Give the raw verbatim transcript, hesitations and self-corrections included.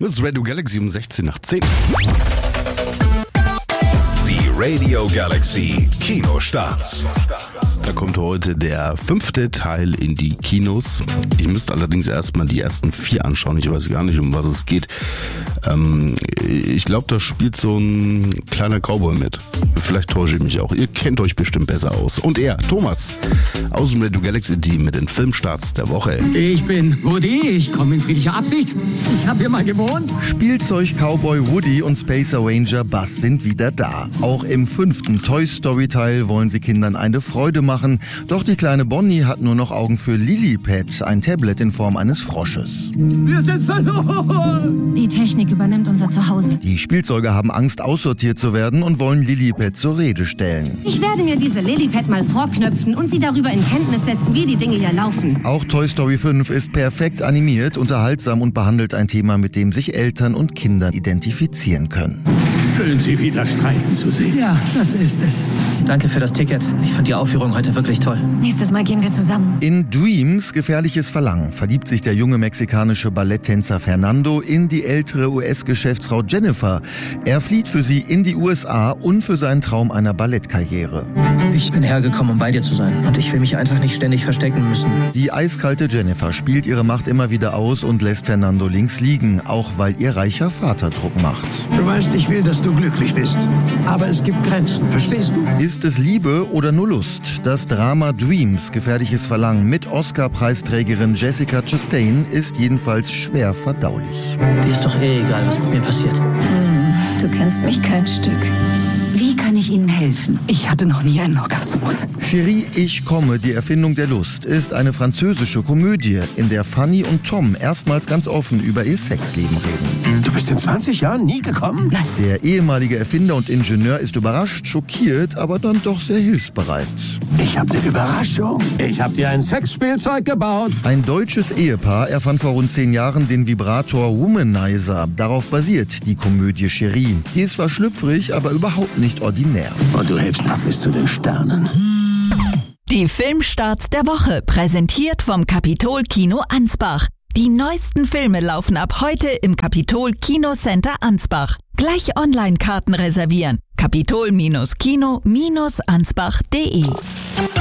Das ist Radio Galaxy um sechzehn nach zehn. Die Radio Galaxy Kinostarts. Da kommt heute der fünfte Teil in die Kinos. Ich müsste allerdings erstmal die ersten vier anschauen. Ich weiß gar nicht, um was es geht. Ähm, ich glaube, da spielt so ein kleiner Cowboy mit. Vielleicht täusche ich mich auch. Ihr kennt euch bestimmt besser aus. Und er, Thomas, aus dem Radio Galaxy Team mit den Filmstarts der Woche. Ich bin Woody, ich komme in friedlicher Absicht. Ich habe hier mal gewohnt. Spielzeug-Cowboy Woody und Space Ranger Buzz sind wieder da. Auch im fünften Toy Story Teil wollen sie Kindern eine Freude machen. Doch die kleine Bonnie hat nur noch Augen für Lilliput, ein Tablet in Form eines Frosches. Wir sind verloren. Die Technik übernimmt unser Zuhause. Die Spielzeuge haben Angst, aussortiert zu werden und wollen Lilliput zur Rede stellen. Ich werde mir diese Lilliput mal vorknöpfen und sie darüber in Kenntnis setzen, wie die Dinge hier laufen. Auch Toy Story fünf ist perfekt animiert, unterhaltsam und behandelt ein Thema, mit dem sich Eltern und Kinder identifizieren können. Schön, Sie wieder streiten zu sehen. Ja, das ist es. Danke für das Ticket. Ich fand die Aufführung heute wirklich toll. Nächstes Mal gehen wir zusammen. In Dreams, gefährliches Verlangen, verliebt sich der junge mexikanische Balletttänzer Fernando in die ältere U S-Geschäftsfrau Jennifer. Er flieht für sie in die U S A und für seinen Traum einer Ballettkarriere. Ich bin hergekommen, um bei dir zu sein. Und ich will mich einfach nicht ständig verstecken müssen. Die eiskalte Jennifer spielt ihre Macht immer wieder aus und lässt Fernando links liegen, auch weil ihr reicher Vater Druck macht. Du weißt, ich will, dass du glücklich bist. Aber es gibt Grenzen, verstehst du? Ist es Liebe oder nur Lust? Das Drama Dreams, gefährliches Verlangen mit Oscar-Preisträgerin Jessica Chastain ist jedenfalls schwer verdaulich. Dir ist doch eh egal, was mit mir passiert. Hm, du kennst mich kein Stück. Wie kann ich Ihnen helfen? Ich hatte noch nie einen Orgasmus. Chérie, ich komme, die Erfindung der Lust, ist eine französische Komödie, in der Fanny und Tom erstmals ganz offen über ihr Sexleben reden. Du bist in zwanzig Jahren nie gekommen? Nein. Der ehemalige Erfinder und Ingenieur ist überrascht, schockiert, aber dann doch sehr hilfsbereit. Ich hab eine Überraschung. Ich hab dir ein Sexspielzeug gebaut. Ein deutsches Ehepaar erfand vor rund zehn Jahren den Vibrator Womanizer. Darauf basiert die Komödie Chérie. Die ist zwar schlüpfrig, aber überhaupt nicht ordinär. Und du hebst ab bis zu den Sternen. Die Filmstarts der Woche, präsentiert vom Capitol Kino Ansbach. Die neuesten Filme laufen ab heute im Capitol Kino Center Ansbach. Gleich Online-Karten reservieren. capitol Kino Ansbach punkt de